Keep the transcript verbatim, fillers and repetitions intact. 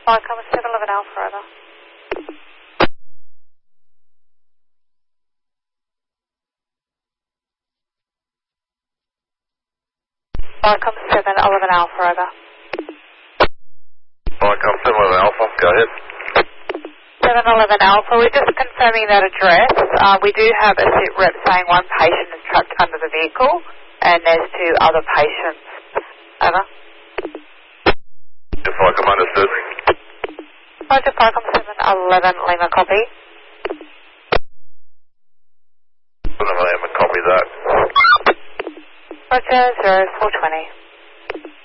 Falcon seven eleven Alpha, over. Falcon seven eleven Alpha, over. Falcon seven eleven Alpha, go ahead. seven eleven Alpha, we're just confirming that address. Uh, we do have a sit rep saying one patient is trapped under the vehicle and there's two other patients. Over. If Falcon understood. Roger, Falcon seven eleven Lima, copy. seven eleven, copy that. Roger, zero four twenty.